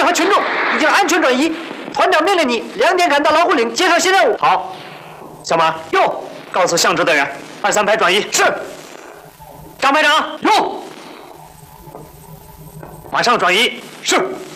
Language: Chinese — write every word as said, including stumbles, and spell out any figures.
和群众已经安全转移。团长命令你两点赶到老虎岭接受新任务。 好，小马哟， 告诉向支的人，二三排转移。 是。 张排长哟， 马上转移。 是。